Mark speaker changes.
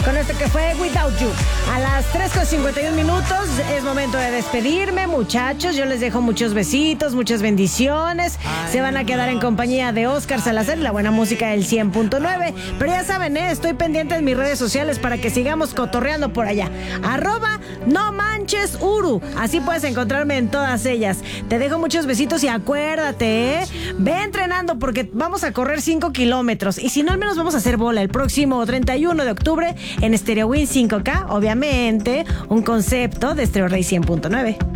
Speaker 1: con esto que fue Without You. A las 3:51 minutos es momento de despedirme, muchachos. Yo les dejo muchos besitos, muchas bendiciones. Se van a quedar en compañía de Oscar Salazar y la buena música del 100.9. Pero ya saben, estoy pendiente en mis redes sociales para que sigamos cotorreando por allá. @NoManchesUru. Así puedes encontrarme en todas ellas. Te dejo muchos besitos y acuérdate, ve entrenando porque vamos a correr 5 kilómetros. Y si no, al menos vamos a hacer bola el próximo 31 de octubre en Stereo Win 5K. Obviamente, un concepto de Stereo Rey 100.9.